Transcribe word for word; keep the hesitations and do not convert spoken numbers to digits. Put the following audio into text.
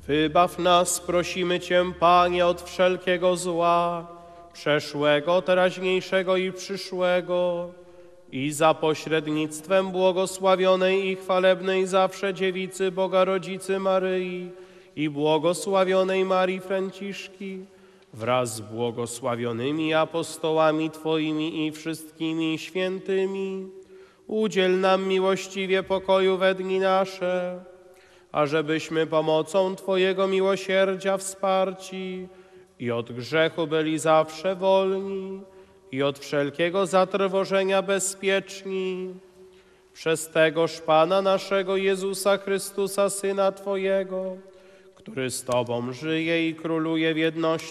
Wybaw nas, prosimy Cię, Panie, od wszelkiego zła, przeszłego, teraźniejszego i przyszłego, i za pośrednictwem błogosławionej i chwalebnej zawsze Dziewicy Boga Rodzicy Maryi i błogosławionej Marii Franciszki, wraz z błogosławionymi apostołami Twoimi i wszystkimi świętymi, udziel nam miłościwie pokoju we dni nasze, ażebyśmy pomocą Twojego miłosierdzia wsparci i od grzechu byli zawsze wolni i od wszelkiego zatrwożenia bezpieczni. Przez tegoż Pana naszego Jezusa Chrystusa, Syna Twojego, który z Tobą żyje i króluje w jedności